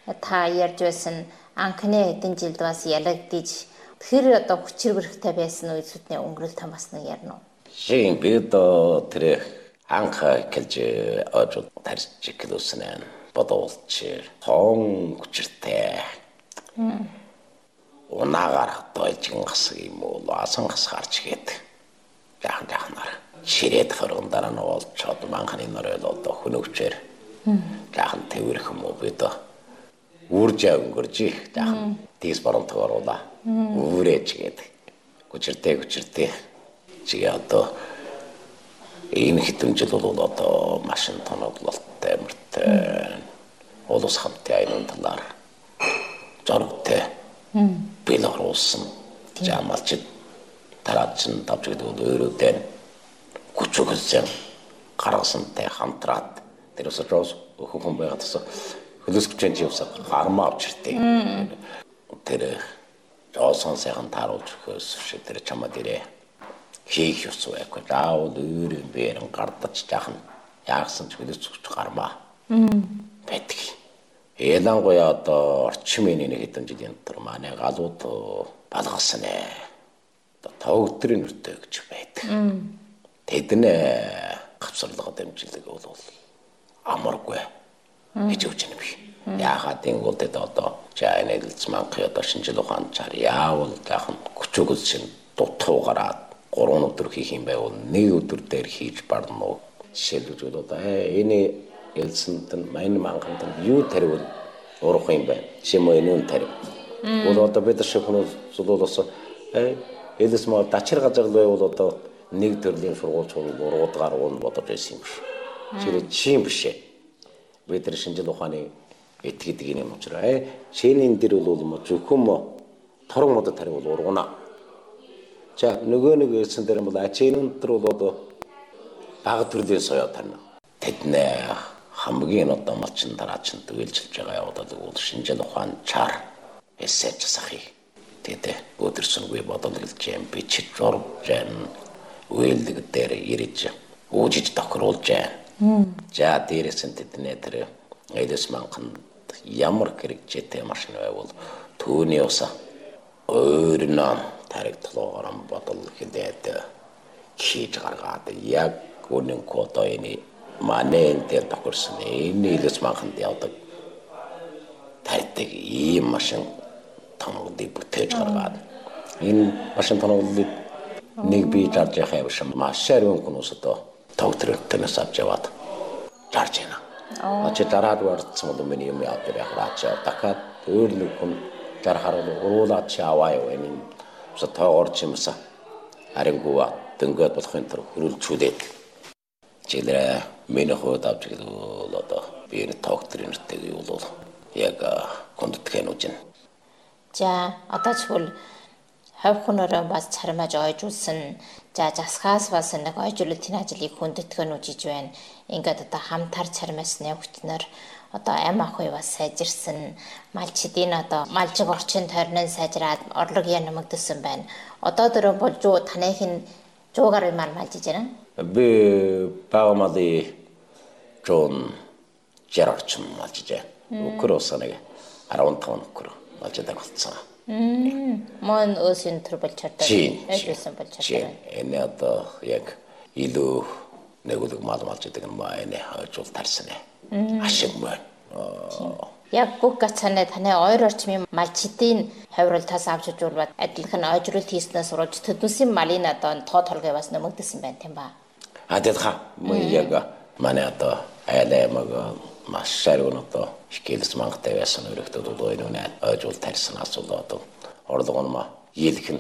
та ярьж байсан анхны хэдэн жилд бас ялагдаж тэр одоо хүчирхэгтэй байсан үеийнхний өнгөрөл та бас нэг ярина уу? Шин бид тэр анх келж ажил тарж клуснаа бодолч хон хүчиртэй. Унаагаар тойлжин гас юм уу асан гас гарч гээд жахнаар ширээд хөргөндараа нь олцоод манхны нөрөл одоо хөнөгчээр жахан тэрх юм уу бид үржээ өнгөрж жахан тийс боронтоор ула үрэж гээд хүчиртэй чи одоо энэ хэдэн жил бол одоо машин тоноглолттой мөртэй улус хамтын аюун талаар зоригтой Белорусын жамалчид тараачсан тавчид өөрөөдөө хүчөглсөн гаргасантай хамтраад тэрээс жоос хүн байгаадсан хөлөсгчэн живсаа гармаа авчиртэй тэр жоосон сайхан тааруулж өгөөс тэр чамаа дээрээ хийх ёстой байхгүй заавал өөрөө бэрэн гардаж жахан яагсан ч хөлөсгч гармаа байдаг. Ялангуяа одоо орчин үеийн нэг хэдэн жилийн дотор манай галууд балгасан ээ. Одоо төгтрийн нүртэй гэж байдаг. Тэдний гавцарлага дэмжлэг бол амаргүй гэж үгж юм би. Яагаад гэвэл одоо чайны дэлцманхи одоо шинжил ухаан чар яавал яахан хүчөглөл шин дутуу гараад 3 өдөр хийх юм байвал 1 өдөр дээр хийж барна уу. Жишээлбэл одоо энэ элсэнт мань манханд юу таривал урах юм байна. Шимөө энэ тарив. Бол одоо бид шиг хүмүүс зулуулсан элс маа дачир гажгал байвал одоо нэг төрлийн сургууль уруудгаар уун бодож байсан юм биш. Чирээ чим биш. Бид нар шинжил ухааны этгээд юм учраас шинийн дээр бол зөвхөн торог мод таривал ургана. За нөгөө нэг элсэн дээр бол ачийн өнтер бол одоо бага төрлийн соёо тарна. Тэднээ хамгийн одоо малчин дараачин төвлөж байгаа яваад бол шинжил ухаан чар эсэж сахи тэгээд өдөрсөнгүй бодол гэлж юм би чи журж जैन үйлдэг дээр ирэж уужиж тохируулж जैन за дээрээс нь тэднээ тэр эдэс манхан ямар хэрэгжээтэй машин байвал түүний уса өөрнөө таригтлуугаар бодол хэлээд хийж гаргаад яг үнэн кодоны манен дээр тохирсон энэ илэс манханд явдаг тарьдаг ийм машин тоноглолыг бүтээж гаргаад энэ машин тоноглолыг нэг бие зарж яхаа биш маш ариун хүмүүс одоо тогтрохтоноос авч яваад зарж байна. Ачи дараад варцсан бол миний юм яа дээр хараач дахиад өөр нэг хүн зарахаар уруулаач аваа юу энэ өсө тоогорч юмсаа арингуа дөнгөд болохын төр хөрөлжүүлээд жилээ миний хувьд авч ирвэл одоо би энэ тогтрын нэртэйг бол яг кондтгэн үжин. За одоо ч бол хов хүнөрөө бас царамаж ойжуулсан. За засгаас бас нэг ойжуулалтын ажлыг хүндэтгэн үжиж байна. Ингээд одоо хамтар царамасны хүчнэр одоо ам ахуй бас сайжирсан. Малчдын одоо малжиг орчин тойрнын сайжраад орлого янамагдсан байна. Одоо дөрөв болж таныхын жуугаар малжиж байна. Би 바오마디 좀 제라쯤 맞지제. 우크로서네. 15 우크로 맞지다 갔어. 뭔 어신 트러블 쳤다. 애교선 볼 쳤다. 에네도 약 이루 내고도 맞지다는 마에네 좀 달스네. 아쉽뭐. Яг бүх гацааны таны ойр орчмын малчдын хаврал тас авч жуулбад адилхан ойжруулалт хийснээс сурвалж төдөөсийн малын одоо тоо толгой бас нэмэгдсэн байна тийм ба. 아데ха 뭐야가 만에도 알레마가 마샤르고노도 시킬스 망때 байсан өрөхдөө дойноо ажил тарьсан асуудал одоо орлого нь илхэн